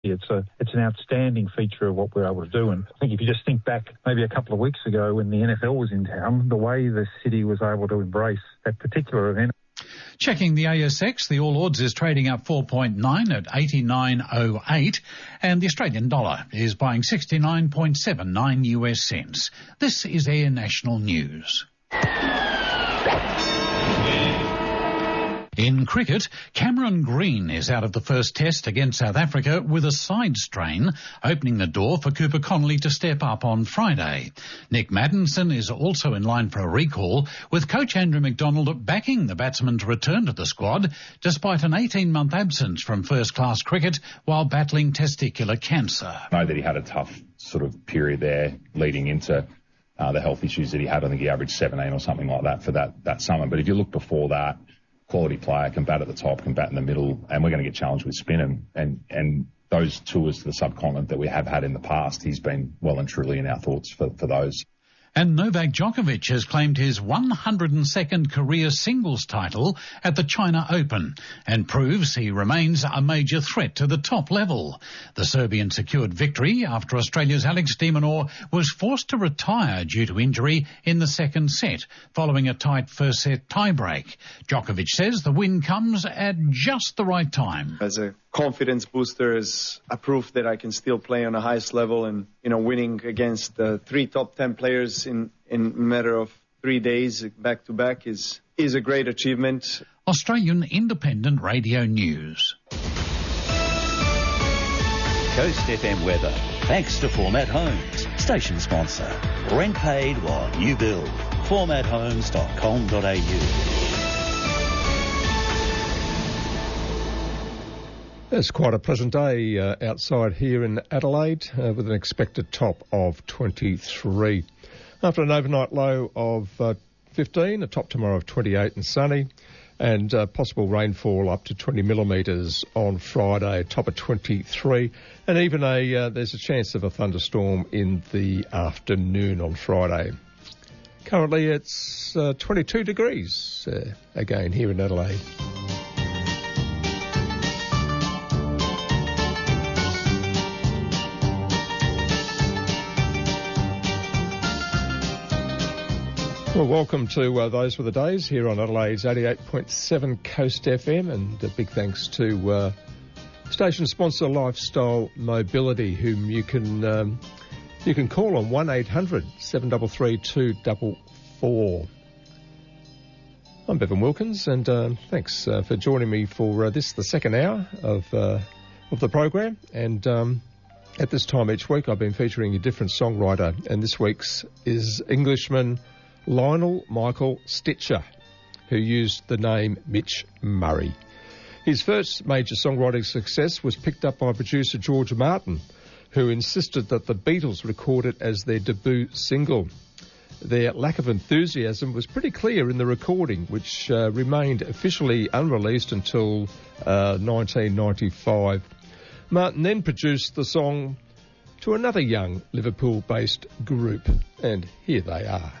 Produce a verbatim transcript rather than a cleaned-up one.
It's a it's an outstanding feature of what we're able to do. And I think if you just think back maybe a couple of weeks ago when the N F L was in town, the way the city was able to embrace that particular event. Checking the A S X, the All Ords is trading up four point nine at eighty-nine oh eight, and the Australian dollar is buying sixty-nine point seven nine U S cents. This is Air National News. In cricket, Cameron Green is out of the first test against South Africa with a side strain, opening the door for Cooper Connolly to step up on Friday. Nick Maddinson is also in line for a recall, with coach Andrew McDonald backing the batsman to return to the squad despite an eighteen-month absence from first-class cricket while battling testicular cancer. I know that he had a tough sort of period there leading into uh, the health issues that he had. I think he averaged seventeen or something like that for that, that summer. But if you look before that, quality player, can bat at the top, can bat in the middle, and we're going to get challenged with spin. And, and, and those tours to the subcontinent that we have had in the past, he's been well and truly in our thoughts for, for those. And Novak Djokovic has claimed his one hundred second career singles title at the China Open and proves he remains a major threat to the top level. The Serbian secured victory after Australia's Alex de Minaur was forced to retire due to injury in the second set, following a tight first-set tiebreak. Djokovic says the win comes at just the right time. As a confidence booster, is a proof that I can still play on the highest level, and, you know, winning against the three top ten players in, in a matter of three days back to back is, is a great achievement. Australian Independent Radio News. Coast F M weather, thanks to Format Homes, station sponsor. Rent paid while you build. format homes dot com dot a u. It's quite a pleasant day uh, outside here in Adelaide uh, with an expected top of twenty-three. After an overnight low of uh, fifteen, a top tomorrow of twenty-eight and sunny, and uh, possible rainfall up to twenty millimetres on Friday, top of twenty-three, and even a uh, there's a chance of a thunderstorm in the afternoon on Friday. Currently it's uh, twenty-two degrees uh, again here in Adelaide. Well, welcome to uh, Those Were the Days here on Adelaide's eighty-eight point seven Coast F M, and a big thanks to uh, station sponsor Lifestyle Mobility, whom you can um, you can call on one eight hundred seven three three two four four. I'm Bevan Wilkins, and uh, thanks uh, for joining me for uh, this, the second hour of uh, of the program. And um, at this time each week, I've been featuring a different songwriter, and this week's is Englishman Lionel Michael Stitcher, who used the name Mitch Murray. His first major songwriting success was picked up by producer George Martin, who insisted that the Beatles record it as their debut single. Their lack of enthusiasm was pretty clear in the recording, which uh, remained officially unreleased until uh, nineteen ninety-five. Martin then produced the song to another young Liverpool-based group, and here they are.